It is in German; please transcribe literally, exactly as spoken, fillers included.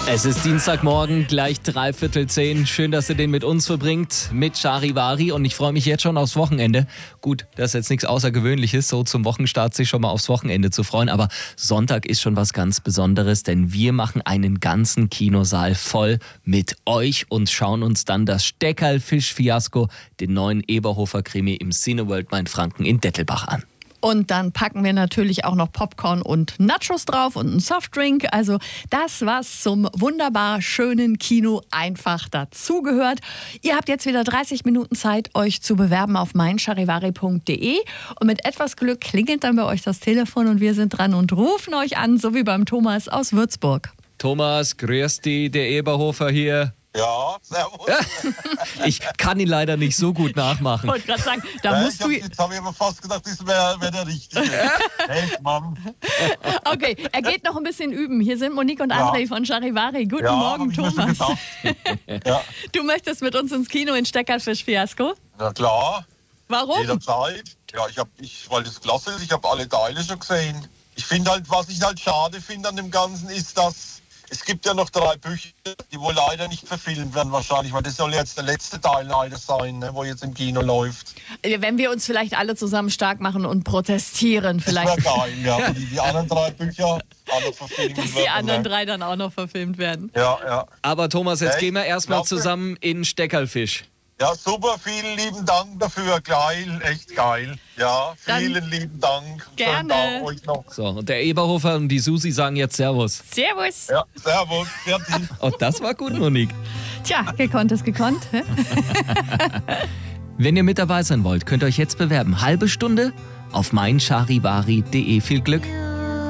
Es ist Dienstagmorgen, gleich dreiviertel zehn. Schön, dass ihr den mit uns verbringt, mit Charivari. Und ich freue mich jetzt schon aufs Wochenende. Gut, das ist jetzt nichts Außergewöhnliches, so zum Wochenstart sich schon mal aufs Wochenende zu freuen. Aber Sonntag ist schon was ganz Besonderes, denn wir machen einen ganzen Kinosaal voll mit euch und schauen uns dann das Steckerl-Fisch-Fiasko, den neuen Eberhofer-Krimi im Cineworld Mainfranken in Dettelbach an. Und dann packen wir natürlich auch noch Popcorn und Nachos drauf und einen Softdrink. Also das, was zum wunderbar schönen Kino einfach dazugehört. Ihr habt jetzt wieder dreißig Minuten Zeit, euch zu bewerben auf mein charivari punkt de. Und mit etwas Glück klingelt dann bei euch das Telefon und wir sind dran und rufen euch an, so wie beim Thomas aus Würzburg. Thomas, grüß dich, der Eberhofer hier. Ja, servus. Ich kann ihn leider nicht so gut nachmachen. Ich wollte gerade sagen, da Ja, musst ich hab, du... jetzt habe ich aber fast gedacht, das wäre wär der Richtige. Hey, Mann. Okay, er geht noch ein bisschen üben. Hier sind Monique und Ja. André von Charivari. Guten Ja, Morgen, hab ich mir schon Thomas. gedacht. Ja, Du möchtest mit uns ins Kino in Steckerl-Fisch-Fiasko? na klar, Warum? jederzeit. Ja, ich hab, ich, weil das klasse ist, ich habe alle Teile schon gesehen. Ich finde halt, was ich halt schade finde an dem Ganzen, ist, dass es gibt ja noch drei Bücher, die wohl leider nicht verfilmt werden wahrscheinlich, weil das soll jetzt der letzte Teil leider sein, ne, wo jetzt im Kino läuft. Wenn wir uns vielleicht alle zusammen stark machen und protestieren, Das vielleicht, wäre geil, ja. Die, die anderen drei Bücher auch noch verfilmt dass die werden, anderen ne? drei dann auch noch verfilmt werden. Ja, ja. Aber Thomas, jetzt Echt? gehen wir erstmal Klasse. zusammen in Steckerlfisch. Ja, super, vielen lieben Dank dafür, geil, echt geil. Ja, vielen Dann lieben Dank. gerne. Schönen Tag euch noch. So, und der Eberhofer und die Susi sagen jetzt Servus. Servus. Ja, servus, fertig. Oh, das war gut, Monique. Tja, gekonnt ist gekonnt. hä? Wenn ihr mit dabei sein wollt, könnt ihr euch jetzt bewerben. Halbe Stunde auf mein charivari punkt de. Viel Glück.